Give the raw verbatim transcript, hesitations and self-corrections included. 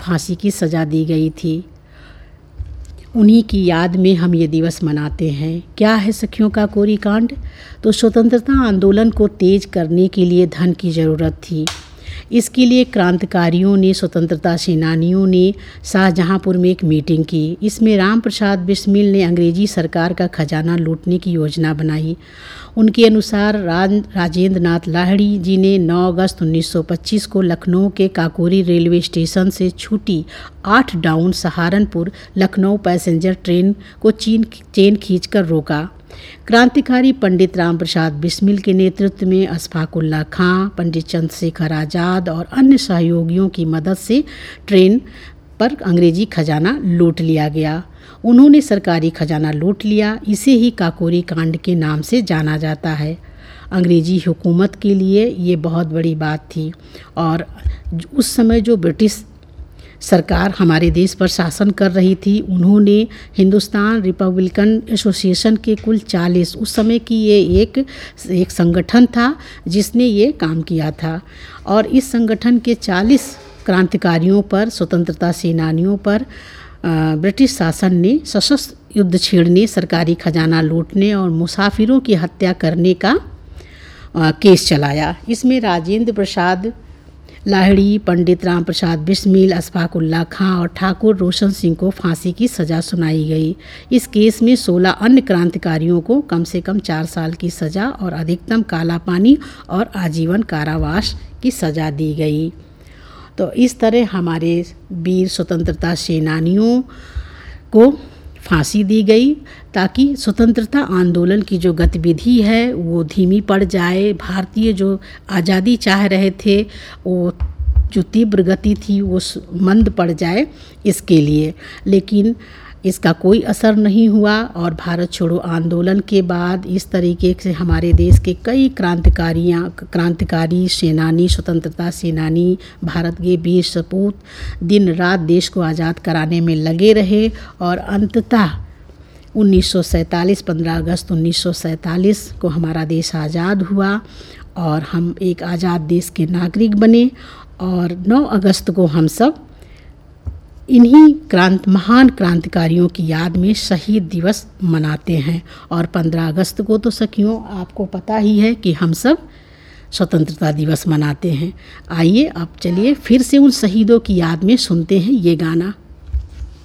फांसी की सज़ा दी गई थी। उन्हीं की याद में हम ये दिवस मनाते हैं। क्या है सखियों काकोरी कांड? तो स्वतंत्रता आंदोलन को तेज करने के लिए धन की ज़रूरत थी। इसके लिए क्रांतिकारियों ने, स्वतंत्रता सेनानियों ने शाहजहांपुर में एक मीटिंग की। इसमें राम प्रसाद बिस्मिल ने अंग्रेजी सरकार का खजाना लूटने की योजना बनाई। उनके अनुसार राज राजेंद्र नाथ लाहिड़ी जी ने नौ अगस्त उन्नीस सौ पच्चीस को लखनऊ के काकोरी रेलवे स्टेशन से छूटी आठ down Saharanpur Lucknow passenger train को चीन चेन खींचकर रोका। क्रांतिकारी पंडित राम प्रसाद बिस्मिल के नेतृत्व में अशफाक उल्लाह खां, पंडित चंद्रशेखर आज़ाद और अन्य सहयोगियों की मदद से ट्रेन पर अंग्रेजी खजाना लूट लिया गया। उन्होंने सरकारी खजाना लूट लिया। इसे ही काकोरी कांड के नाम से जाना जाता है। अंग्रेजी हुकूमत के लिए ये बहुत बड़ी बात थी और उस समय जो ब्रिटिश सरकार हमारे देश पर शासन कर रही थी, उन्होंने हिंदुस्तान रिपब्लिकन एसोसिएशन के कुल चालीस, उस समय की ये एक एक संगठन था जिसने ये काम किया था और इस संगठन के चालीस क्रांतिकारियों पर, स्वतंत्रता सेनानियों पर ब्रिटिश शासन ने सशस्त्र युद्ध छेड़ने, सरकारी खजाना लूटने और मुसाफिरों की हत्या करने का केस चलाया। इसमें राजेंद्र प्रसाद लाहिड़ी, पंडित राम प्रसाद बिस्मिल, अशफाक उल्लाह खां और ठाकुर रोशन सिंह को फांसी की सज़ा सुनाई गई। इस केस में सोलह अन्य क्रांतिकारियों को कम से कम चार साल की सज़ा और अधिकतम काला पानी और आजीवन कारावास की सज़ा दी गई। तो इस तरह हमारे वीर स्वतंत्रता सेनानियों को फांसी दी गई ताकि स्वतंत्रता आंदोलन की जो गतिविधि है वो धीमी पड़ जाए। भारतीय जो आज़ादी चाह रहे थे वो जो तीव्र गति थी वो मंद पड़ जाए इसके लिए, लेकिन इसका कोई असर नहीं हुआ और भारत छोड़ो आंदोलन के बाद इस तरीके से हमारे देश के कई क्रांतिकारियाँ क्रांतिकारी सेनानी, स्वतंत्रता सेनानी, भारत के वीर सपूत दिन रात देश को आज़ाद कराने में लगे रहे और अंततः उन्नीस सौ सैंतालीस पंद्रह अगस्त उन्नीस सौ सैंतालीस को हमारा देश आज़ाद हुआ और हम एक आज़ाद देश के नागरिक बने और नौ अगस्त को हम सब इन्हीं क्रांत महान क्रांतिकारियों की याद में शहीद दिवस मनाते हैं। और पंद्रह अगस्त को तो सखियों आपको पता ही है कि हम सब स्वतंत्रता दिवस मनाते हैं। आइए अब चलिए फिर से उन शहीदों की याद में सुनते हैं ये गाना।